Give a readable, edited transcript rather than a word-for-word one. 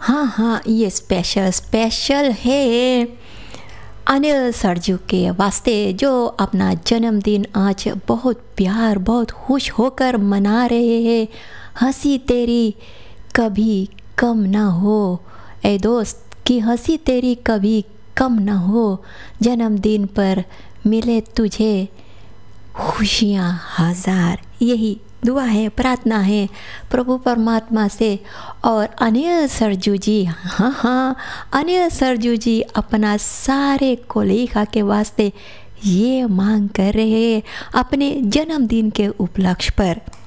हाँ हाँ, ये स्पेशल स्पेशल है अनिल सरजू के वास्ते, जो अपना जन्मदिन आज बहुत प्यार बहुत खुश होकर मना रहे हैं। हंसी तेरी कभी कम ना हो, ए दोस्त कि हंसी तेरी कभी कम ना हो। जन्मदिन पर मिले तुझे खुशियाँ हजार, यही दुआ है, प्रार्थना है प्रभु परमात्मा से। और अनिल सरजू जी, हाँ हाँ, अनिल सरजू जी अपना सारे कोलिखा के वास्ते ये मांग कर रहे हैं अपने जन्मदिन के उपलक्ष्य पर।